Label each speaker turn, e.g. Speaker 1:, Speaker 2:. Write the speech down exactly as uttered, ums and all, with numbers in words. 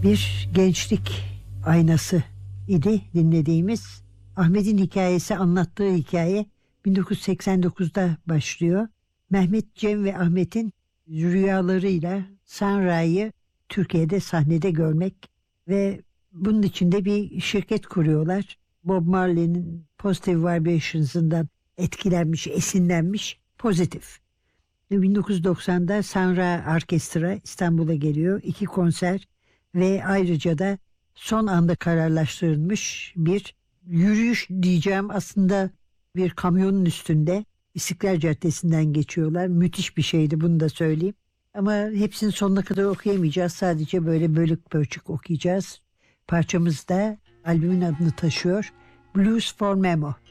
Speaker 1: bir gençlik aynası idi dinlediğimiz. Ahmet'in hikayesi, anlattığı hikaye bin dokuz yüz seksen dokuzda başlıyor. Mehmet, Cem ve Ahmet'in rüyalarıyla Sun Ra'yı Türkiye'de sahnede görmek ve bunun için de bir şirket kuruyorlar. Bob Marley'nin Positive Vibrations'ından etkilenmiş, esinlenmiş, pozitif. bin dokuz yüz doksanda Sun Ra Orkestra İstanbul'a geliyor. İki konser ve ayrıca da son anda kararlaştırılmış bir yürüyüş diyeceğim, aslında bir kamyonun üstünde İstiklal Caddesi'nden geçiyorlar. Müthiş bir şeydi, bunu da söyleyeyim. Ama hepsini sonuna kadar okuyamayacağız. Sadece böyle bölük pörçük okuyacağız. Parçamız da albümün adını taşıyor. Blues for Memo.